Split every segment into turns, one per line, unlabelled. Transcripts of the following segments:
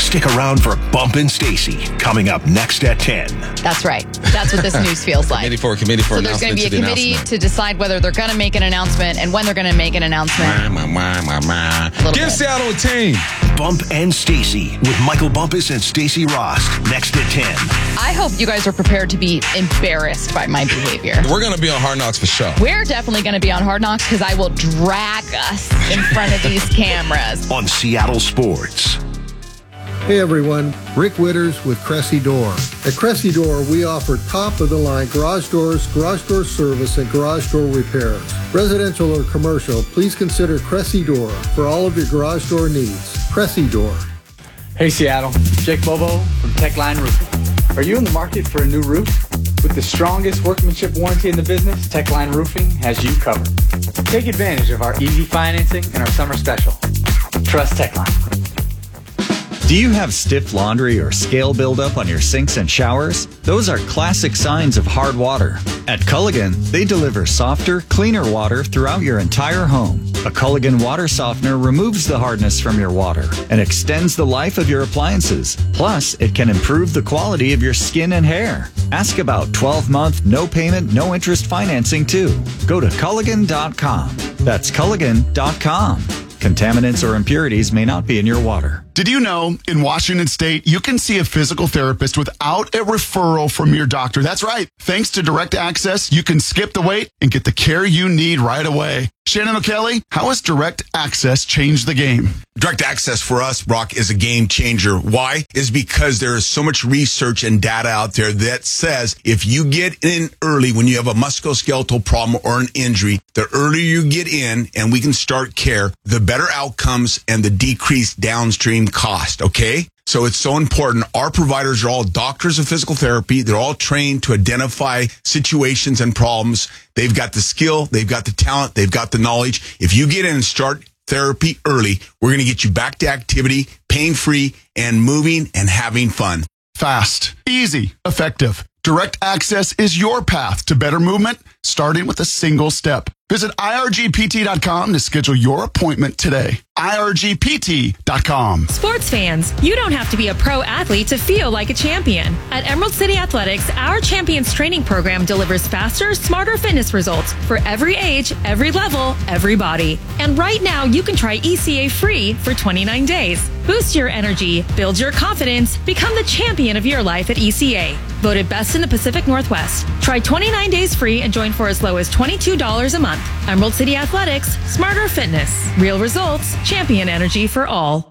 Stick around for Bump and Stacy coming up next at 10.
That's right. That's what this news feels like.
Committee for
so there's going to be a committee to decide whether they're going to make an announcement and when they're going to make an announcement.
Give Seattle a team.
Bump and Stacy with Michael Bumpus and Stacy Rost next at 10.
I hope you guys are prepared to be embarrassed by my behavior.
We're going to be on Hard Knocks for sure.
We're definitely going to be on Hard Knocks because I will drag us in front of these cameras.
On Seattle Sports.
Hey everyone, Rick Witters with Cressy Door. At Cressy Door, we offer top-of-the-line garage doors, garage door service, and garage door repairs. Residential or commercial, please consider Cressy Door for all of your garage door needs. Cressy Door.
Hey Seattle, Jake Bobo from Techline Roofing. Are you in the market for a new roof? With the strongest workmanship warranty in the business, Techline Roofing has you covered. Take advantage of our easy financing and our summer special. Trust Techline.
Do you have stiff laundry or scale buildup on your sinks and showers? Those are classic signs of hard water. At Culligan, they deliver softer, cleaner water throughout your entire home. A Culligan water softener removes the hardness from your water and extends the life of your appliances. Plus, it can improve the quality of your skin and hair. Ask about 12-month, no payment, no interest financing too. Go to Culligan.com. That's Culligan.com. Contaminants or impurities may not be in your water.
Did you know in Washington State, you can see a physical therapist without a referral from your doctor? That's right. Thanks to Direct Access, you can skip the wait and get the care you need right away. Shannon O'Kelly, how has Direct Access changed the game?
Direct Access for us, Brock, is a game changer. Why? Is because there is so much research and data out there that says if you get in early when you have a musculoskeletal problem or an injury, the earlier you get in and we can start care, the better outcomes and the decreased downstream cost, okay? So it's so important. Our providers are all doctors of physical therapy. They're all trained to identify situations and problems. They've got the skill, they've got the talent, they've got the knowledge. If you get in and start therapy early, we're going to get you back to activity, pain-free, and moving and having fun.
Fast, easy, effective. Direct Access is your path to better movement, starting with a single step. Visit irgpt.com to schedule your appointment today. irgpt.com.
Sports fans, you don't have to be a pro athlete to feel like a champion. At Emerald City Athletics, our Champions Training Program delivers faster, smarter fitness results for every age, every level, every body. And right now, you can try ECA free for 29 days. Boost your energy, build your confidence, become the champion of your life at ECA. Voted best in the Pacific Northwest. Try 29 days free and join for as low as $22 a month. Emerald City Athletics, smarter fitness, real results, champion energy for all.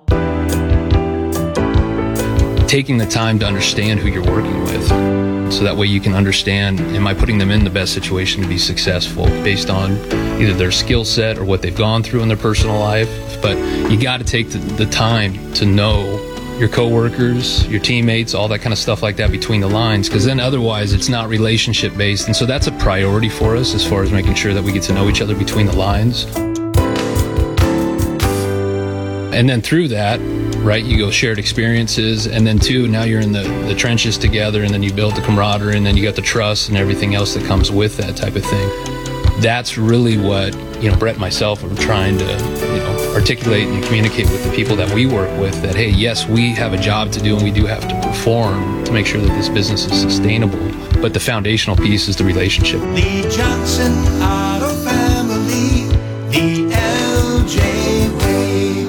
Taking the time to understand who you're working with, so that way you can understand, am I putting them in the best situation to be successful based on either their skill set or what they've gone through in their personal life. But you got to take the time to know your coworkers, your teammates, all that kind of stuff like that between the lines, because then otherwise it's not relationship based. And so that's a priority for us as far as making sure that we get to know each other between the lines. And then through that, right, you go shared experiences, and then too, now you're in the trenches together, and then you build the camaraderie, and then you got the trust and everything else that comes with that type of thing. That's really what, Brett and myself are trying to, articulate and communicate with the people that we work with, that, hey, yes, we have a job to do and we do have to perform to make sure that this business is sustainable. But the foundational piece is the relationship.
Lee Johnson Auto Family, the LJ way.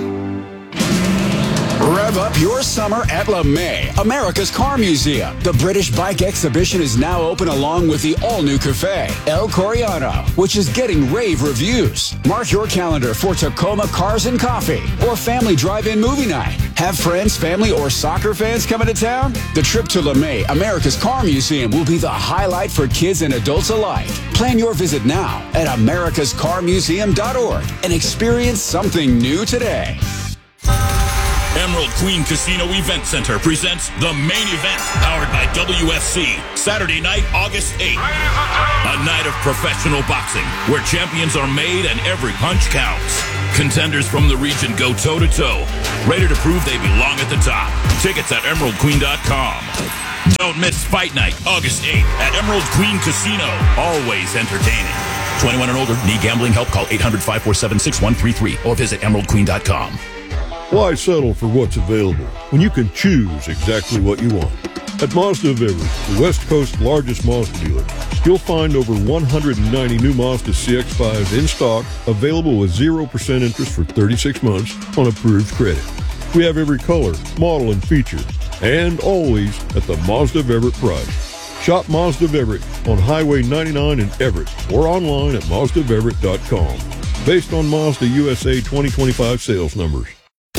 Rev up your summer at LeMay, America's Car Museum. The British Bike Exhibition is now open along with the all-new cafe, El Coriano, which is getting rave reviews. Mark your calendar for Tacoma Cars and Coffee or family drive-in movie night. Have friends, family, or soccer fans coming to town? The trip to LeMay, America's Car Museum, will be the highlight for kids and adults alike. Plan your visit now at americascarmuseum.org and experience something new today.
Emerald Queen Casino Event Center presents the main event, powered by WFC, Saturday night, August 8th. A night of professional boxing, where champions are made and every punch counts. Contenders from the region go toe-to-toe, ready to prove they belong at the top. Tickets at emeraldqueen.com. Don't miss Fight Night, August 8th at Emerald Queen Casino. Always entertaining. 21 and older, need gambling help? Call 800-547-6133 or visit emeraldqueen.com.
Why settle for what's available when you can choose exactly what you want? At Mazda of Everett, the West Coast's largest Mazda dealer, you'll find over 190 new Mazda CX-5s in stock, available with 0% interest for 36 months on approved credit. We have every color, model, and feature, and always at the Mazda of Everett price. Shop Mazda of Everett on Highway 99 in Everett or online at MazdaofEverett.com. Based on Mazda USA 2025 sales numbers.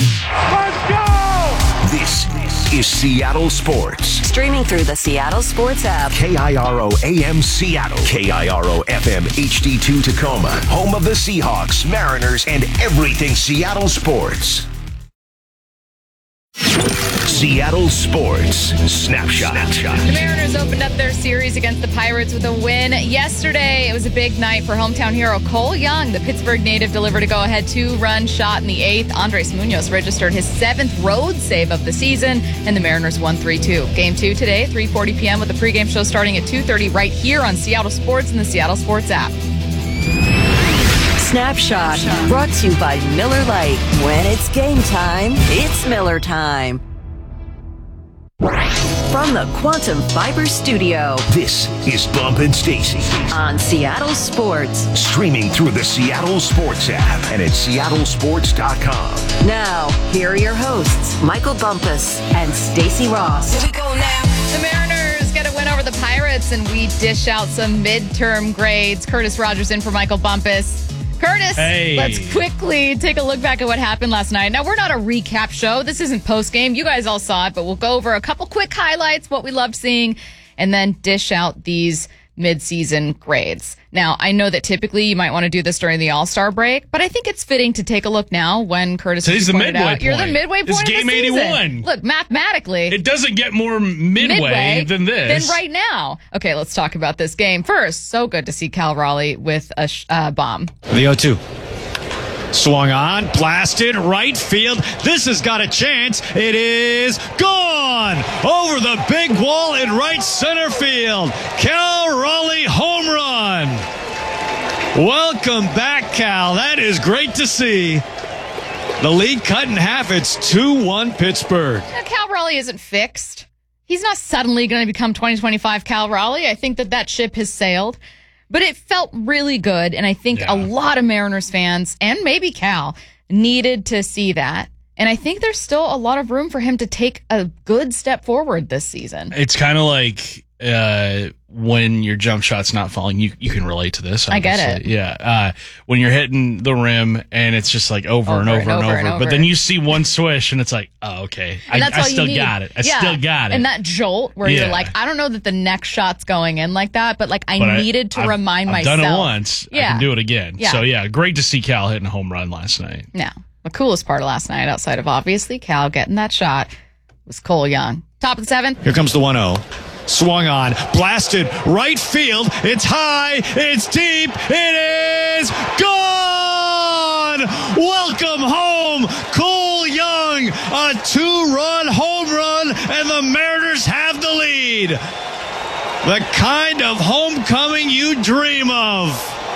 This is Seattle Sports.
Streaming through the Seattle Sports app.
KIRO AM Seattle. KIRO FM HD2 Tacoma. Home of the Seahawks, Mariners, and everything Seattle sports. Seattle Sports Snapshot.
The Mariners opened up their series against the Pirates with a win yesterday. It was a big night for hometown hero Cole Young. The Pittsburgh native delivered a go-ahead 2-run shot in the 8th. Andres Munoz registered his 7th road save of the season, and the Mariners won 3-2. Game 2 today, 3:40 p.m. with the pregame show starting at 2:30 right here on Seattle Sports and the Seattle Sports app.
Snapshot, brought to you by Miller Lite. When it's game time, it's Miller time. From the Quantum Fiber Studio,
this is Bump and Stacy
on Seattle Sports.
Streaming through the Seattle Sports app and at seattlesports.com.
Now, here are your hosts, Michael Bumpus and Stacy Ross.
Here we go now. The Mariners get a win over the Pirates, and we dish out some midterm grades. Curtis Rogers in for Michael Bumpus. Curtis, Let's quickly take a look back at what happened last night. Now, we're not a recap show. This isn't post-game. You guys all saw it, but we'll go over a couple quick highlights, what we loved seeing, and then dish out these mid-season grades. Now, I know that typically you might want to do this during the All-Star break, but I think it's fitting to take a look now when Curtis
Today's the midway
out.
point.
You're the midway point
It's
of the
game
season.
81.
Look, mathematically,
it doesn't get more midway than this.
Than right now. Okay, let's talk about this game. First, so good to see Cal Raleigh with a bomb.
The 0-2. Swung on, blasted, right field. This has got a chance. It is gone over the big wall in right center field. Cal Raleigh home run. Welcome back, Cal. That is great to see. The lead cut in half. It's 2-1 Pittsburgh.
Now, Cal Raleigh isn't fixed. He's not suddenly going to become 2025 Cal Raleigh. I think that ship has sailed. But it felt really good, and I think a lot of Mariners fans, and maybe Cal, needed to see that. And I think there's still a lot of room for him to take a good step forward this season.
It's kind of like when your jump shot's not falling. You can relate to this, obviously.
I get it.
Yeah. When you're hitting the rim, and it's just like over and over. But then you see one swish, and it's like, oh, okay. I still got it. I still got it.
And that jolt where you're like, I don't know that the next shot's going in like that, but I needed to remind myself.
I've done it once.
Yeah.
I can do it again.
Yeah.
So, great to see Cal hitting a home run last night.
Now, the coolest part of last night, outside of obviously Cal getting that shot, was Cole Young. Top of the 7th.
Here comes the 1-0. Swung on, blasted, right field. It's high, it's deep, it is gone! Welcome home, Cole Young. A 2-run home run, and the Mariners have the lead. The kind of homecoming you dream of.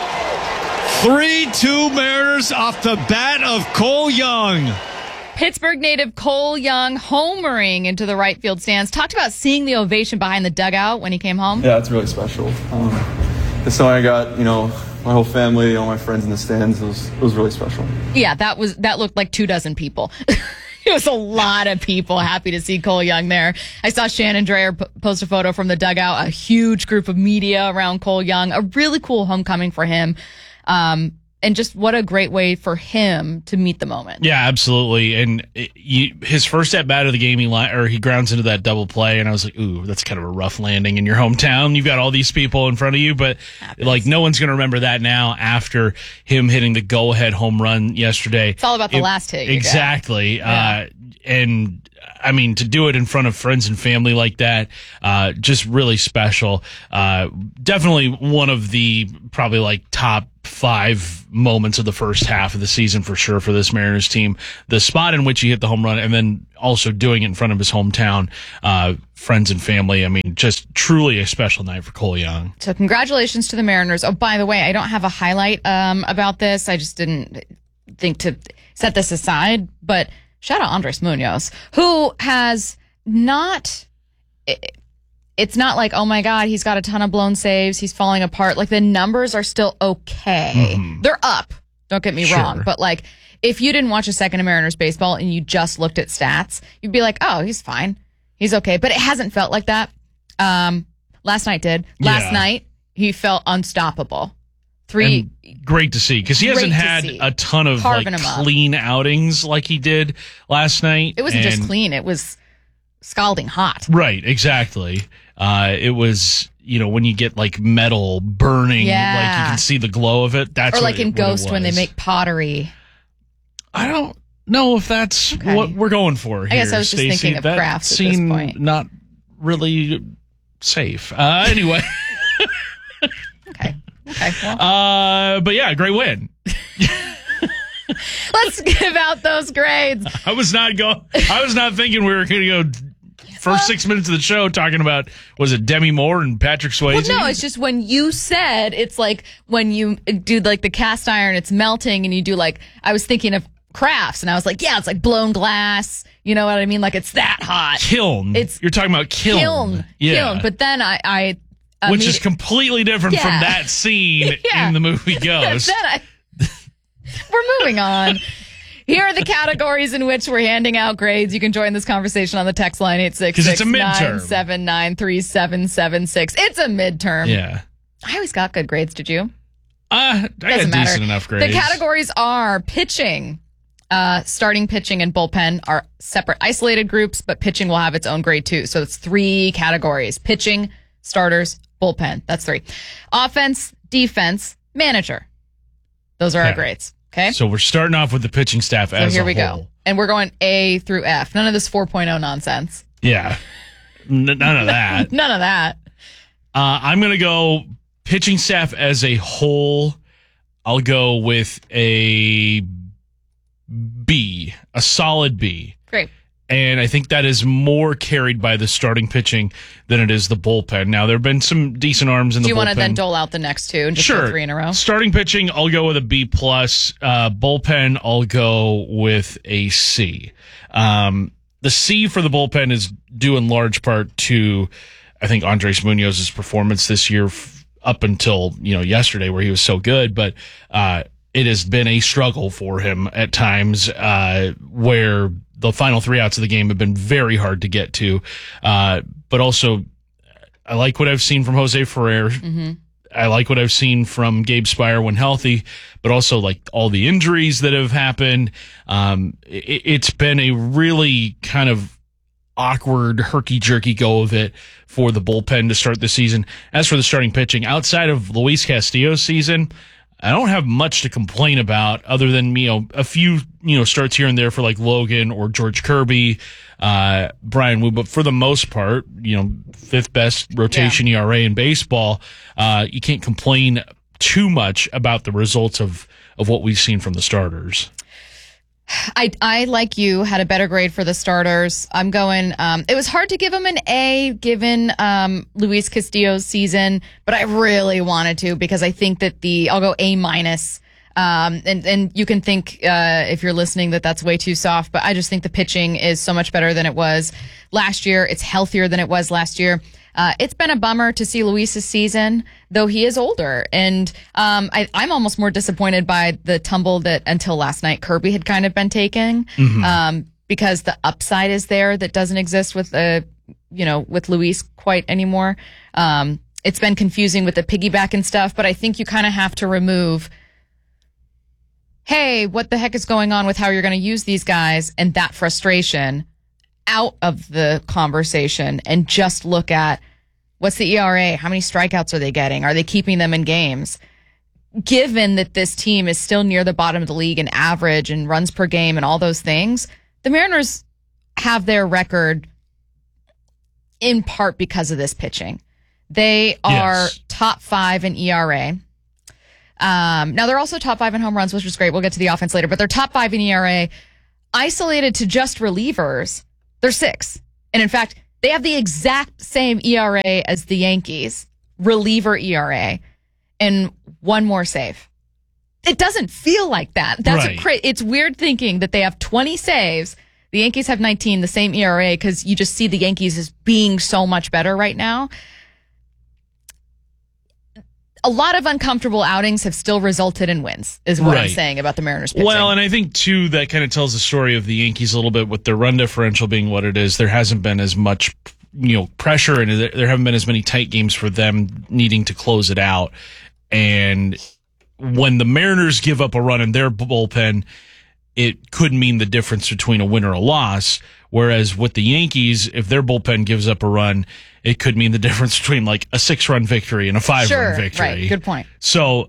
3-2 Mariners off the bat of Cole Young.
Pittsburgh native Cole Young homering into the right field stands. Talked about seeing the ovation behind the dugout when he came home.
Yeah, it's really special. This song I got, my whole family, all my friends in the stands. It was really special.
Yeah, that looked like 24 people. It was a lot of people happy to see Cole Young there. I saw Shannon Drayer post a photo from the dugout, a huge group of media around Cole Young, a really cool homecoming for him. And just what a great way for him to meet the moment.
Yeah, absolutely. And his first at bat of the game, he grounds into that double play, and I was like, "Ooh, that's kind of a rough landing in your hometown. You've got all these people in front of you, but no one's going to remember that now after him hitting the go-ahead home run yesterday."
It's all about the last hit.
Exactly.
Yeah.
And I mean, to do it in front of friends and family like that, just really special. Definitely one of the probably top 5 moments of the first half of the season for sure for this Mariners team. The spot in which he hit the home run, and then also doing it in front of his hometown friends and family. I mean, just truly a special night for Cole Young.
So congratulations to the Mariners. Oh, by the way, I don't have a highlight about this. I just didn't think to set this aside, but shout out Andres Munoz, who has not... It's not like, oh my God, he's got a ton of blown saves, he's falling apart. Like, the numbers are still okay. They're up, don't get me wrong. But, like, if you didn't watch a second of Mariners baseball and you just looked at stats, you'd be like, oh, he's fine. He's okay. But it hasn't felt like that. Last night did. Last night, he felt unstoppable. And
great to see, because he hasn't had a ton of clean outings like he did last night.
It wasn't just clean. It was scalding hot.
Right, exactly. It was, when you get like metal burning, like you can see the glow of it. That's
or like in Ghost when they make pottery.
I don't know if that's what we're going for here,
I guess I was just thinking of crafts at this point.
Not really safe. Anyway.
Okay. Well.
But yeah, great win.
Let's give out those grades.
I was not thinking we were going to go first 6 minutes of the show talking about, was it Demi Moore and Patrick Swayze?
Well, no, it's just when you said, it's like when you do like the cast iron, it's melting, and you do like, I was thinking of crafts, and I was like, yeah, it's like blown glass. You know what I mean? Like, it's that hot.
Kiln. You're talking about kiln.
Kiln. But then I
which is completely different from that scene in the movie Ghost.
We're moving on. Here are the categories in which we're handing out grades. You can join this conversation on the text line 866-979-3776. It's a midterm.
Yeah.
I always got good grades. Did you?
I got decent enough grades.
The categories are pitching. Starting pitching and bullpen are separate isolated groups, but pitching will have its own grade too. So it's 3 categories: pitching, starters, bullpen. That's 3. Offense, defense, manager. Those are our grades. Okay.
So we're starting off with the pitching staff as a whole.
So here we go. And we're going A through F. None of this 4.0 nonsense.
Yeah. None of that.
None of that.
I'm going to go pitching staff as a whole. I'll go with a B, a solid B.
Great.
And I think that is more carried by the starting pitching than it is the bullpen. Now, there have been some decent arms in the bullpen.
Do you want to then dole out the next 2 and just go 3 in a row?
Starting pitching, I'll go with a B+. Bullpen, I'll go with a C. The C for the bullpen is due in large part to, I think, Andres Munoz's performance this year up until, yesterday where he was so good. But it has been a struggle for him at times where the final 3 outs of the game have been very hard to get to. But also, I like what I've seen from Jose Ferrer.
Mm-hmm.
I like what I've seen from Gabe Spire when healthy, but also like all the injuries that have happened. It's been a really kind of awkward, herky-jerky go of it for the bullpen to start the season. As for the starting pitching, outside of Luis Castillo's season, I don't have much to complain about other than, a few, starts here and there for like Logan or George Kirby, Brian Wu. But for the most part, 5th best rotation ERA in baseball. You can't complain too much about the results of what we've seen from the starters.
I like you, had a better grade for the starters. I'm going, it was hard to give him an A given Luis Castillo's season, but I really wanted to because I think that I'll go A-. And you can think, if you're listening, that that's way too soft, but I just think the pitching is so much better than it was last year. It's healthier than it was last year. It's been a bummer to see Luis's season, though he is older. And I'm almost more disappointed by the tumble that until last night Kirby had kind of been taking, because the upside is there that doesn't exist with with Luis quite anymore. It's been confusing with the piggyback and stuff, but I think you kind of have to remove, hey, what the heck is going on with how you're going to use these guys and that frustration out of the conversation and just look at what's the ERA? How many strikeouts are they getting? Are they keeping them in games? Given that this team is still near the bottom of the league in average and runs per game and all those things, the Mariners have their record in part because of this pitching. They are top 5 in ERA. Now they're also top 5 in home runs, which is great. We'll get to the offense later, but they're top 5 in ERA. Isolated to just relievers, they're 6. And in fact, they have the exact same ERA as the Yankees, reliever ERA, and 1 more save. It doesn't feel like that. That's
right.
It's weird thinking that they have 20 saves The Yankees have 19, the same ERA, because you just see the Yankees as being so much better right now. A lot of uncomfortable outings have still resulted in wins, is what I'm saying about the Mariners pitching.
Well, and I think, too, that kind of tells the story of the Yankees a little bit with their run differential being what it is. There hasn't been as much, pressure, and there haven't been as many tight games for them needing to close it out. And when the Mariners give up a run in their bullpen, it could mean the difference between a win or a loss. Whereas with the Yankees, if their bullpen gives up a run, it could mean the difference between like a 6-run victory and a 5-run victory.
Right. Good point.
So,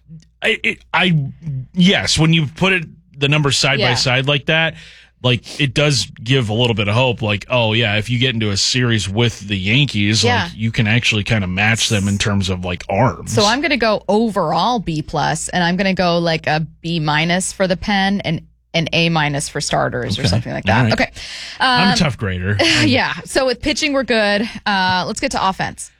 yes, when you put the numbers side by side like that, like it does give a little bit of hope. Like, oh yeah, if you get into a series with the Yankees, like you can actually kind of match them in terms of like arms.
So I'm going to go overall B+, and I'm going to go like a B- for the pen and an A- for starters or something like that. Right. Okay.
I'm a tough grader.
Yeah. So with pitching, we're good. Let's get to offense.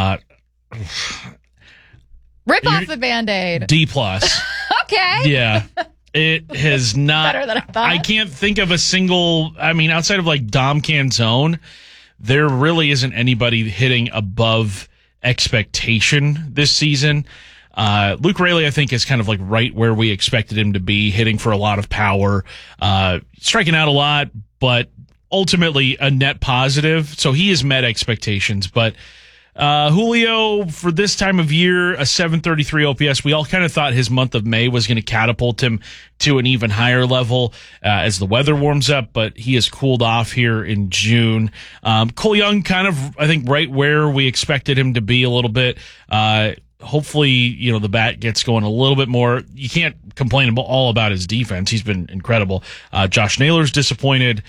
Rip off the Band-Aid.
D+.
Okay.
Yeah. It has not.
Better than I thought.
I can't think of a single. I mean, outside of like Dom Canzone, there really isn't anybody hitting above expectation this season. Luke Raley, I think, is kind of like right where we expected him to be, hitting for a lot of power, striking out a lot, but ultimately a net positive. So he has met expectations. But Julio, for this time of year, a 733 OPS. We all kind of thought his month of May was going to catapult him to an even higher level as the weather warms up, but he has cooled off here in June. Cole Young, kind of, I think, right where we expected him to be a little bit. Hopefully, the bat gets going a little bit more. You can't complain all about his defense. He's been incredible. Josh Naylor's disappointed.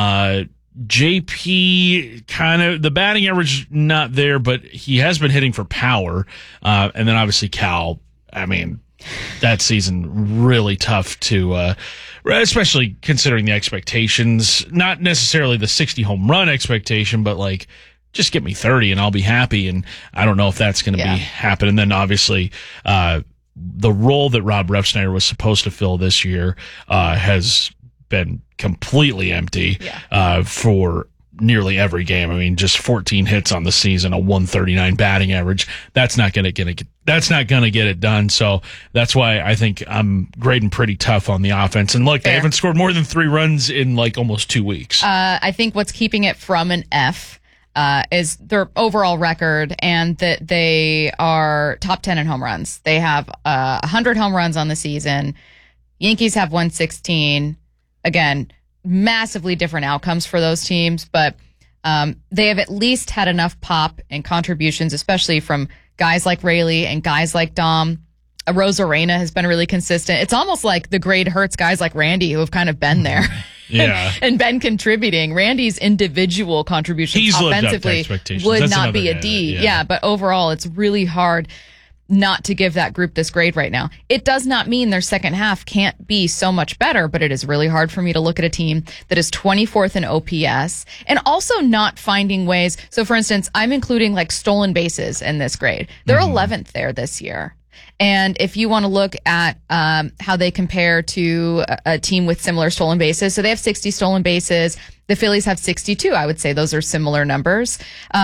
JP, kind of, the batting average not there, but he has been hitting for power. And then obviously Cal, I mean, that season really tough to, especially considering the expectations, not necessarily the 60 home run expectation, but like, just get me 30 and I'll be happy. And I don't know if that's going to be happening. And then obviously, the role that Rob Refsnyder was supposed to fill this year, has been completely empty, for nearly every game. I mean, just 14 hits on the season, a 139 batting average. That's not going to get it done. So that's why I think I'm grading pretty tough on the offense. And look, they haven't scored more than 3 runs in like almost 2 weeks.
I think what's keeping it from an F is their overall record, and that they are top 10 in home runs. They have 100 home runs on the season. Yankees have 116. Again, massively different outcomes for those teams, but they have at least had enough pop and contributions, especially from guys like Raley and guys like Dom. Rosarena has been really consistent. It's almost like the grade hurts guys like Randy who have kind of been there. And been contributing. Randy's individual contributions offensively would not be a D. Yeah, but overall, it's really hard not to give that group this grade right now. It does not mean their second half can't be so much better, but it is really hard for me to look at a team that is 24th in OPS and also not finding ways. So, for instance, I'm including like stolen bases in this grade. They're 11th there this year. And if you want to look at how they compare to a team with similar stolen bases, so they have 60 stolen bases. The Phillies have 62. I would say those are similar numbers.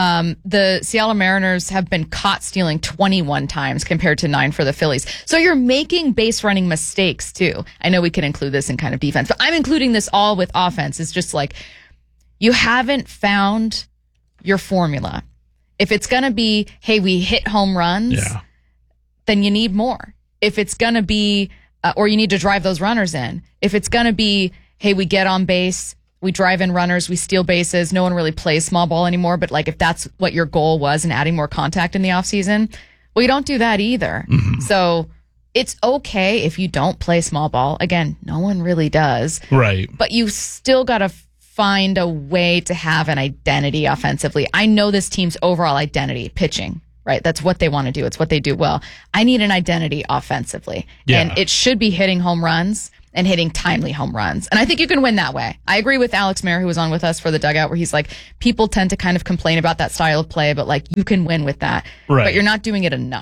The Seattle Mariners have been caught stealing 21 times compared to 9 for the Phillies. So you're making base running mistakes too. I know we can include this in kind of defense, but I'm including this all with offense. It's just like you haven't found your formula. If it's going to be, hey, we hit home runs, then you need more. If it's going to be, or you need to drive those runners in. If it's going to be, hey, we get on base, we drive in runners, we steal bases, no one really plays small ball anymore, but like if that's what your goal was in adding more contact in the offseason, well, you don't do that either. So it's okay if you don't play small ball. Again, no one really does.
Right.
But you still got to find a way to have an identity offensively. I know this team's overall identity, pitching. Right. That's what they want to do. It's what they do well. I need an identity offensively. And it should be hitting home runs and hitting timely home runs. And I think you can win that way. I agree with Alex Mayer, who was on with us for the dugout, where he's like, people tend to kind of complain about that style of play, but like you can win with that. Right. But you're not doing it enough.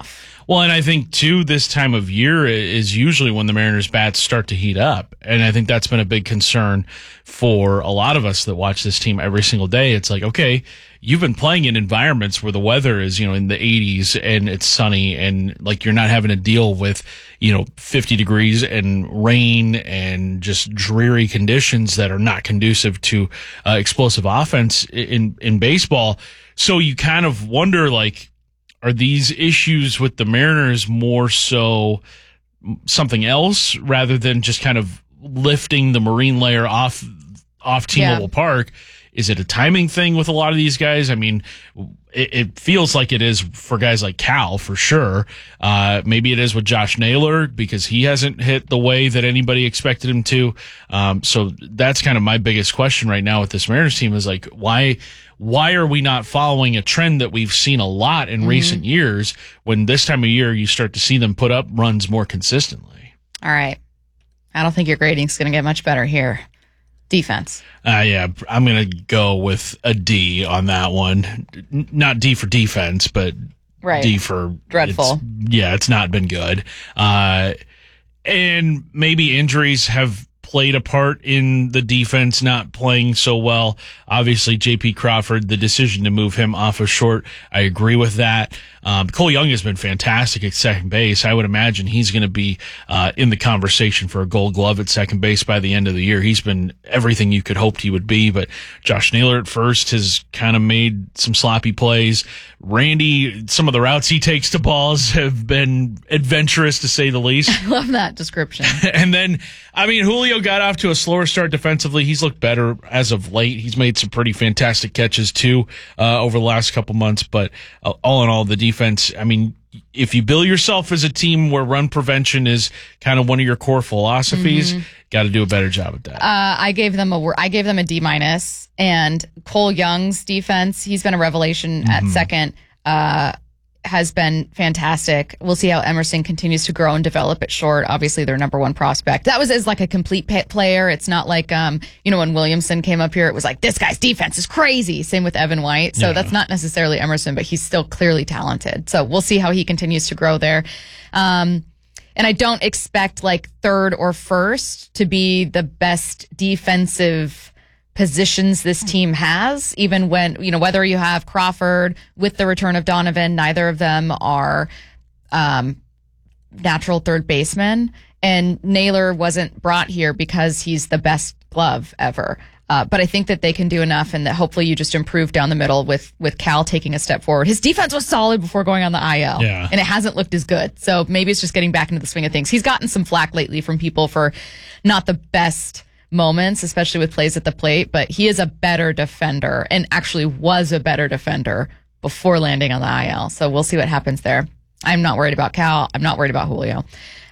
Well, and I think, too, this time of year is usually when the Mariners' bats start to heat up. And I think that's been a big concern for a lot of us that watch this team every single day. It's like, okay, you've been playing in environments where the weather is, in the 80s and it's sunny and like you're not having to deal with, 50 degrees and rain and just dreary conditions that are not conducive to explosive offense in baseball. So you kind of wonder, like, are these issues with the Mariners more so something else rather than just kind of lifting the marine layer off T-Mobile Park? Is it a timing thing with a lot of these guys? I mean, it feels like it is for guys like Cal, for sure. Maybe it is with Josh Naylor because he hasn't hit the way that anybody expected him to. So that's kind of my biggest question right now with this Mariners team is like, why are we not following a trend that we've seen a lot in recent years when this time of year you start to see them put up runs more consistently?
All right. I don't think your grading's going to get much better here. Defense.
Yeah, I'm going to go with a D on that one. Not D for defense, but D for
dreadful.
It's not been good. And maybe injuries have played a part in the defense not playing so well. Obviously, J.P. Crawford, the decision to move him off of short, I agree with that. Cole Young has been fantastic at second base. I would imagine he's going to be in the conversation for a Gold Glove at second base by the end of the year. He's been everything you could hope he would be, but Josh Naylor at first has kind of made some sloppy plays. Randy, some of the routes he takes to balls have been adventurous, to say the least.
I love that description.
And then, I mean, Julio got off to a slower start defensively. He's looked better as of late. He's made some pretty fantastic catches, too, over the last couple months. But all in all, the defense, I mean, if you bill yourself as a team where run prevention is kind of one of your core philosophies, got to do a better job at that.
I gave them a D-, and Cole Young's defense, he's been a revelation at second, has been fantastic. We'll see how Emerson continues to grow and develop at short. Obviously, their number one prospect. That was as like a complete player. It's not like, when Williamson came up here, it was like, this guy's defense is crazy. Same with Evan White. So that's not necessarily Emerson, but he's still clearly talented. So we'll see how he continues to grow there. And I don't expect like third or first to be the best defensive positions this team has, even when, whether you have Crawford with the return of Donovan, neither of them are natural third basemen. And Naylor wasn't brought here because he's the best glove ever. But I think that they can do enough and that hopefully you just improve down the middle with Cal taking a step forward. His defense was solid before going on the IL, and it hasn't looked as good. So maybe it's just getting back into the swing of things. He's gotten some flack lately from people for not the best moments, especially with plays at the plate, but he is a better defender and actually was a better defender before landing on the IL. So we'll see what happens there. I'm not worried about Cal. I'm not worried about Julio.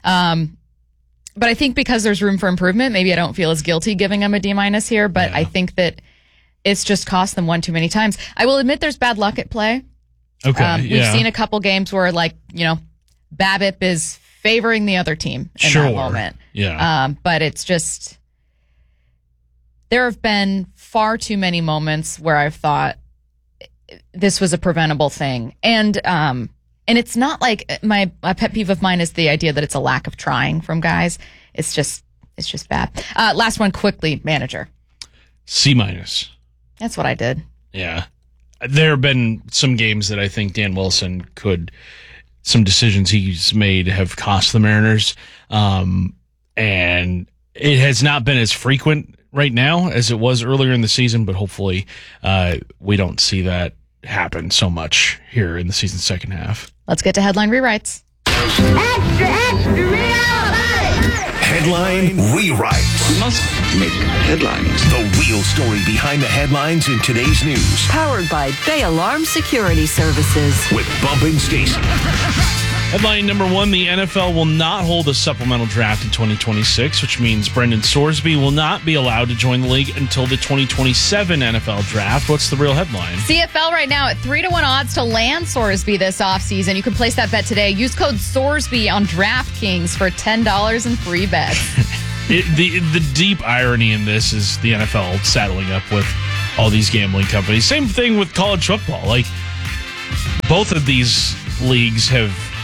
But I think because there's room for improvement, maybe I don't feel as guilty giving him a D- here, but I think that it's just cost them one too many times. I will admit there's bad luck at play.
Okay.
We've seen a couple games where BABIP is favoring the other team in that moment.
Yeah.
But it's just, there have been far too many moments where I've thought this was a preventable thing. And it's not like a pet peeve of mine is the idea that it's a lack of trying from guys. It's just bad. Last one quickly, manager.
C-.
That's what I did.
Yeah. There have been some games that I think Dan Wilson some decisions he's made have cost the Mariners. And it has not been as frequent right now as it was earlier in the season, but hopefully we don't see that happen so much here in the season's second half.
Let's get to headline rewrites.
Extra, extra,
Headline rewrites.
We must make headlines.
The real story behind the headlines in today's news.
Powered by Bay Alarm Security Services.
With Bump and Stacy.
Headline number one, the NFL will not hold a supplemental draft in 2026, which means Brendan Sorsby will not be allowed to join the league until the 2027 NFL draft. What's the real headline?
CFL right now at 3-1 odds to land Sorsby this offseason. You can place that bet today. Use code Sorsby on DraftKings for $10 in free bets.
The deep irony in this is the NFL saddling up with all these gambling companies. Same thing with college football. Like, both of these leagues have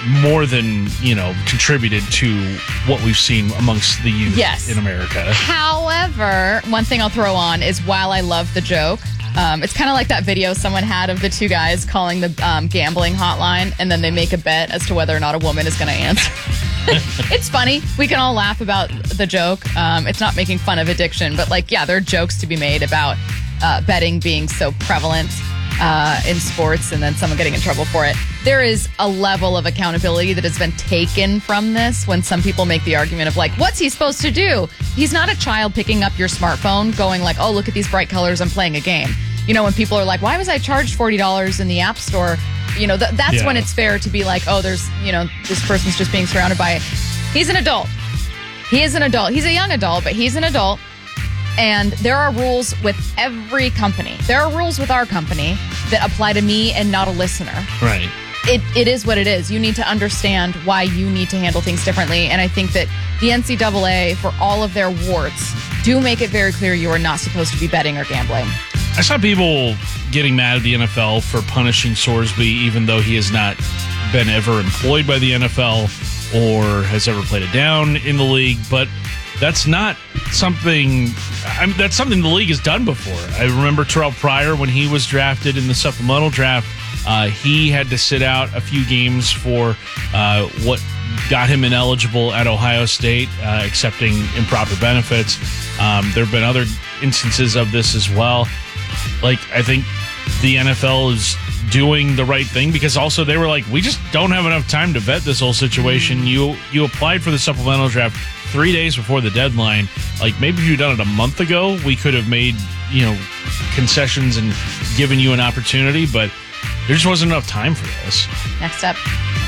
more than, contributed to what we've seen amongst the youth in America.
However, one thing I'll throw on is while I love the joke, it's kind of like that video someone had of the two guys calling the gambling hotline, and then they make a bet as to whether or not a woman is going to answer. It's funny. We can all laugh about the joke. It's not making fun of addiction, but there are jokes to be made about betting being so prevalent in sports and then someone getting in trouble for it. There is a level of accountability that has been taken from this when some people make the argument of what's he supposed to do? He's not a child picking up your smartphone going oh, look at these bright colors, I'm playing a game. When people are why was I charged $40 in the App Store? That's when it's fair to be oh, there's, this person's just being surrounded by, he's an adult. He is an adult. He's a young adult, but he's an adult. And there are rules with every company. There are rules with our company that apply to me and not a listener.
Right.
It is what it is. You need to understand why you need to handle things differently. And I think that the NCAA, for all of their warts, do make it very clear you are not supposed to be betting or gambling.
I saw people getting mad at the NFL for punishing Sorsby, even though he has not been ever employed by the NFL or has ever played it down in the league. But that's not something. That's something the league has done before. I remember Terrell Pryor when he was drafted in the supplemental draft. He had to sit out a few games for what got him ineligible at Ohio State, accepting improper benefits. There have been other instances of this as well. I think the NFL is doing the right thing because also they were we just don't have enough time to vet this whole situation. You applied for the supplemental draft 3 days before the deadline. Maybe if you'd done it a month ago, we could have made, concessions and given you an opportunity, but there just wasn't enough time for this.
Next up.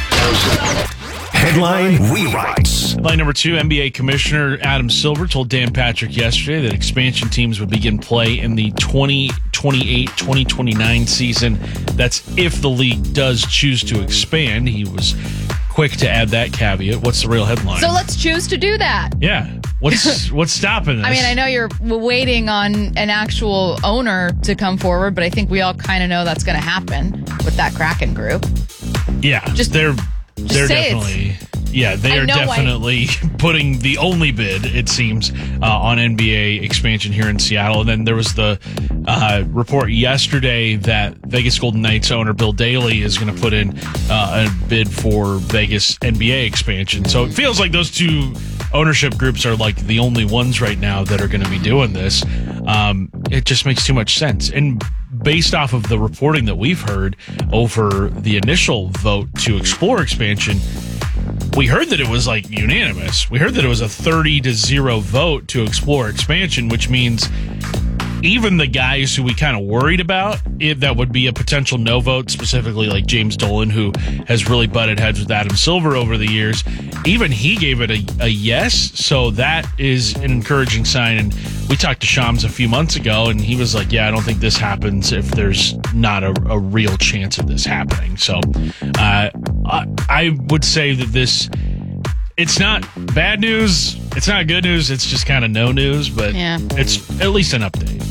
Headline rewrites.
Headline number 2, NBA Commissioner Adam Silver told Dan Patrick yesterday that expansion teams would begin play in the 2028-2029 season. That's if the league does choose to expand. He was quick to add that caveat. What's the real headline?
So let's choose to do that.
Yeah. What's stopping this?
I mean, I know you're waiting on an actual owner to come forward, but I think we all kind of know that's going to happen with that Kraken group.
Yeah. They're definitely... Yeah, they are definitely putting the only bid, it seems, on NBA expansion here in Seattle. And then there was the report yesterday that Vegas Golden Knights owner Bill Daly is going to put in a bid for Vegas NBA expansion. So it feels like those two ownership groups are the only ones right now that are going to be doing this. It just makes too much sense. And based off of the reporting that we've heard over the initial vote to explore expansion, we heard that it was unanimous. We heard that it was a 30-0 vote to explore expansion, which means even the guys who we kind of worried about, that would be a potential no vote, specifically James Dolan, who has really butted heads with Adam Silver over the years, even he gave it a yes. So that is an encouraging sign. And we talked to Shams a few months ago, and he was like, yeah, I don't think this happens if there's not a real chance of this happening. So I would say that it's not bad news. It's not good news. It's just kind of no news, but it's at least an update.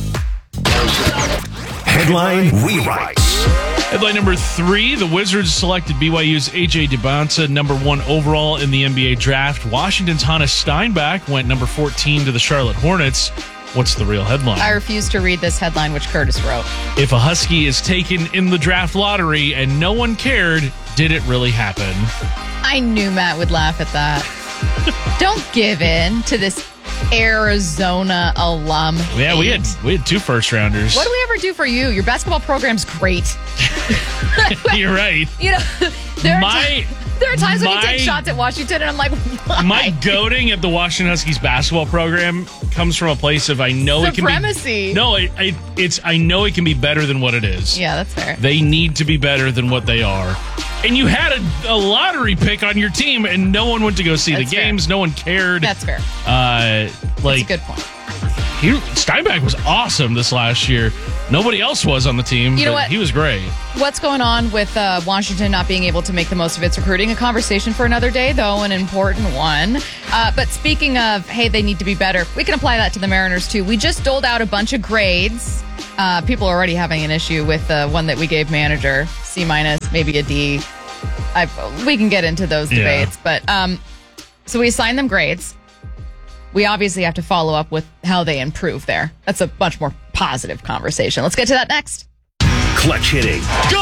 Headline rewrites.
Headline number 3, the Wizards selected BYU's A.J. Dubonsa number 1 overall in the NBA draft. Washington's Hannes Steinbach went number 14 to the Charlotte Hornets. What's the real headline?
I refuse to read this headline, which Curtis wrote.
If a Husky is taken in the draft lottery and no one cared, did it really happen?
I knew Matt would laugh at that. Don't give in to this Arizona alum.
Yeah, we had 2 first rounders.
What do we ever do for you? Your basketball program's great.
You're right.
There are times when you take shots at Washington, and I'm like, why?
My goating at the Washington Huskies basketball program comes from a place of I know
supremacy.
It can be. No, it's I know it can be better than what it is.
Yeah, that's fair.
They need to be better than what they are. And you had a lottery pick on your team, and no one went to go see the games. Fair. No one cared.
That's fair. That's a good point.
Steinbach was awesome this last year. Nobody else was on the team. You know what? He was great.
What's going on with Washington not being able to make the most of its recruiting? A conversation for another day, though, an important one. But speaking of, hey, they need to be better, we can apply that to the Mariners, too. We just doled out a bunch of grades. People are already having an issue with the one that we gave manager, C-, maybe a D. We can get into those debates, but so we assign them grades. We obviously have to follow up with how they improve there. That's a much more positive conversation. Let's get to that next.
Clutch hitting.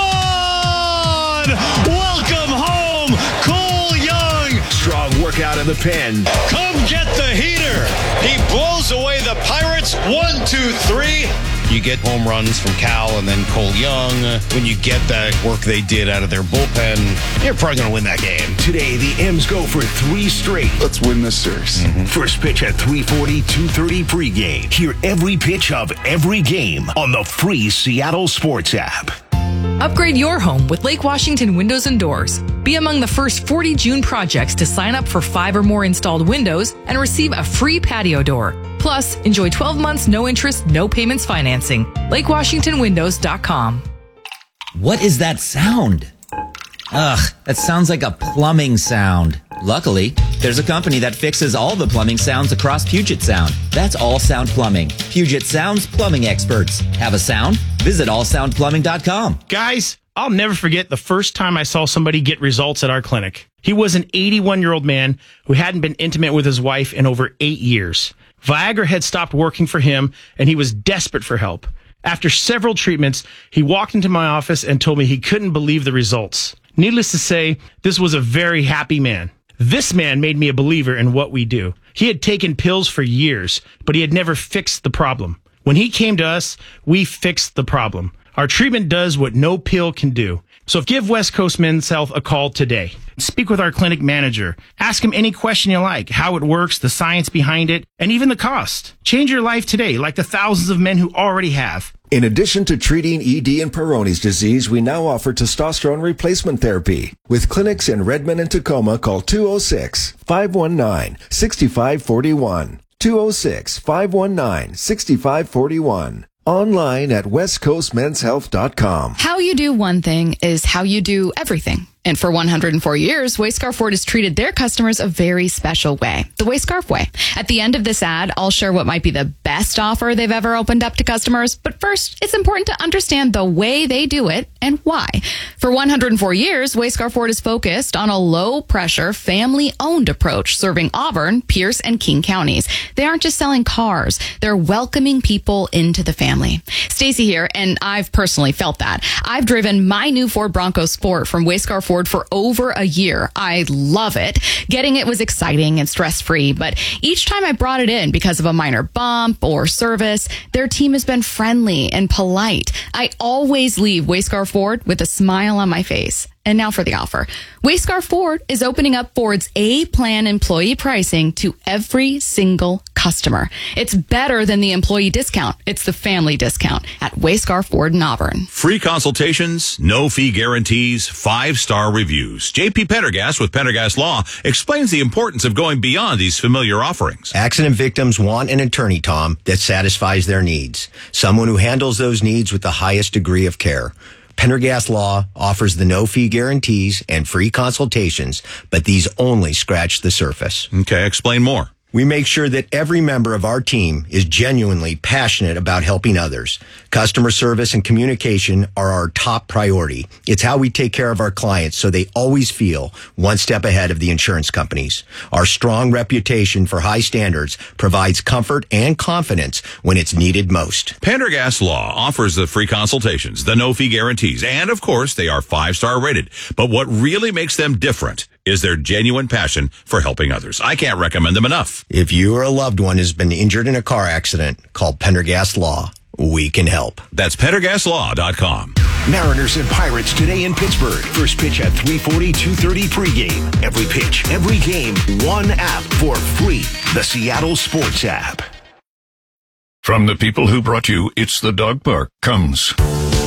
Gone! Welcome home, Cole Young!
Strong workout in the pen.
Come get the heater! He blows away the Pirates. 1, 2, 3.
You get home runs from Cal and then Cole Young. When you get that work they did out of their bullpen, you're probably going to win that game.
Today, the M's go for 3 straight.
Let's win this series.
First pitch at 3:40, 2:30 pregame. Hear every pitch of every game on the free Seattle Sports app.
Upgrade your home with Lake Washington Windows and Doors. Be among the first 40 June projects to sign up for 5 or more installed windows and receive a free patio door. Plus, enjoy 12 months, no interest, no payments financing. LakeWashingtonWindows.com.
What is that sound? Ugh, that sounds like a plumbing sound. Luckily, there's a company that fixes all the plumbing sounds across Puget Sound. That's All Sound Plumbing. Puget Sound's plumbing experts. Have a sound? Visit allsoundplumbing.com.
Guys, I'll never forget the first time I saw somebody get results at our clinic. He was an 81-year-old man who hadn't been intimate with his wife in over 8 years. Viagra had stopped working for him, and he was desperate for help. After several treatments, he walked into my office and told me he couldn't believe the results. Needless to say, this was a very happy man. This man made me a believer in what we do. He had taken pills for years, but he had never fixed the problem. When he came to us, we fixed the problem. Our treatment does what no pill can do. So give West Coast Men's Health a call today. Speak with our clinic manager. Ask him any question you like, how it works, the science behind it, and even the cost. Change your life today, like the thousands of men who already have.
In addition to treating ED and Peyronie's disease, we now offer testosterone replacement therapy. With clinics in Redmond and Tacoma, call 206-519-6541. 206-519-6541. Online at westcoastmenshealth.com.
How you do one thing is how you do everything. And for 104 years, Wayscarf Ford has treated their customers a very special way, the Wayscarf way. At the end of this ad, I'll share what might be the best offer they've ever opened up to customers. But first, it's important to understand the way they do it and why. For 104 years, Wayscarf Ford is focused on a low-pressure, family-owned approach, serving Auburn, Pierce, and King counties. They aren't just selling cars. They're welcoming people into the family. Stacy here, and I've personally felt that. I've driven my new Ford Bronco Sport from Wayscarf Ford for over a year. I love it. Getting it was exciting and stress-free, but each time I brought it in because of a minor bump or service, their team has been friendly and polite. I always leave Wayscarf Ford with a smile on my face. And now for the offer. Wayscarf Ford is opening up Ford's A-Plan employee pricing to every single customer. It's better than the employee discount. It's the family discount at Wayscarf Ford in Auburn.
Free consultations, no fee guarantees, 5-star reviews. JP Pendergast with Pendergast Law explains the importance of going beyond these familiar offerings.
Accident victims want an attorney, Tom, that satisfies their needs. Someone who handles those needs with the highest degree of care. Pendergast Law offers the no-fee guarantees and free consultations, but these only scratch the surface.
Okay, explain more.
We make sure that every member of our team is genuinely passionate about helping others. Customer service and communication are our top priority. It's how we take care of our clients so they always feel one step ahead of the insurance companies. Our strong reputation for high standards provides comfort and confidence when it's needed most.
Pendergast Law offers the free consultations, the no-fee guarantees, and of course, they are 5-star rated. But what really makes them different is their genuine passion for helping others. I can't recommend them enough.
If you or a loved one has been injured in a car accident, call Pendergast Law. We can help.
That's PendergastLaw.com.
Mariners and Pirates today in Pittsburgh. First pitch at 3:40, 2:30 pregame. Every pitch, every game, one app for free. The Seattle Sports app.
From the people who brought you It's the Dog Park comes